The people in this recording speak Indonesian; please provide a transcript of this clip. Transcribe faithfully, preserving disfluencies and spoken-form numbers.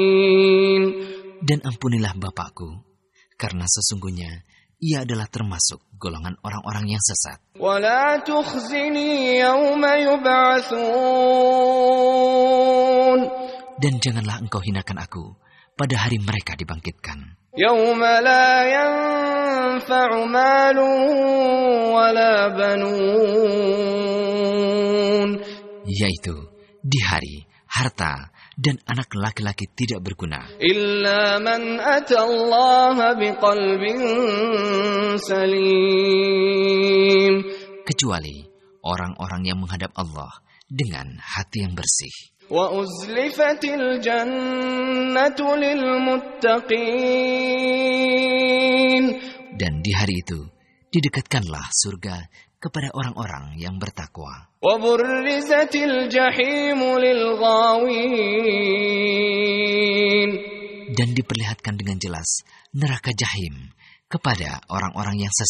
Dan ampunilah bapakku, karena sesungguhnya ia adalah termasuk golongan orang-orang yang sesat. وَلَا تُخْزِنِي يَوْمَ يُبْعَثُونَ Dan janganlah engkau hinakan aku pada hari mereka dibangkitkan. يَوْمَ لَا يَنْفَعُ مَالٌ وَلَا بَنُونَ Yaitu di hari harta dan anak laki-laki tidak berguna. إِلَّا مَنْ أَتَى اللَّهَ بِقَلْبٍ سَلِيمٍ Kecuali orang-orang yang menghadap Allah dengan hati yang bersih. وَأُزْلِفَتِ الْجَنَّةُ لِلْمُتَّقِينَ Dan di hari itu didekatkanlah surga kepada orang-orang yang bertakwa. وَبُرِّزَتِ الْجَحِيمُ لِلْغَاوِينَ Dan diperlihatkan dengan jelas neraka jahim kepada orang-orang yang sesat.